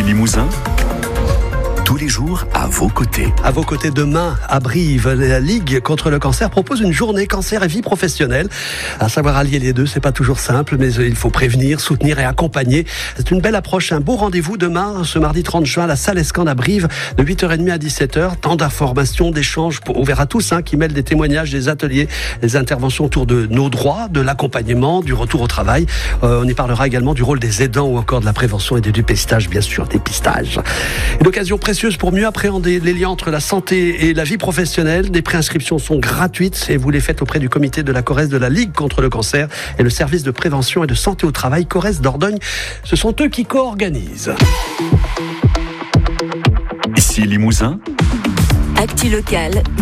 Limousin, tous les jours à vos côtés. À vos côtés demain, à Brive, la Ligue contre le cancer propose une journée cancer et vie professionnelle. À savoir allier les deux, c'est pas toujours simple, mais il faut prévenir, soutenir et accompagner. C'est une belle approche, un beau rendez-vous demain, ce mardi 30 juin, à la salle Escande à Brive, de 8h30 à 17h. Tant d'informations, d'échanges ouverts à tous, qui mêlent des témoignages, des ateliers, des interventions autour de nos droits, de l'accompagnement, du retour au travail. On y parlera également du rôle des aidants ou encore de la prévention et du dépistage, bien sûr, dépistage. Une occasion précieuse pour mieux appréhender les liens entre la santé et la vie professionnelle. Des préinscriptions sont gratuites et vous les faites auprès du comité de la Corrèze de la Ligue contre le cancer et le service de prévention et de santé au travail Corrèze Dordogne. Ce sont eux qui co-organisent. Ici Limousin, Actu Local.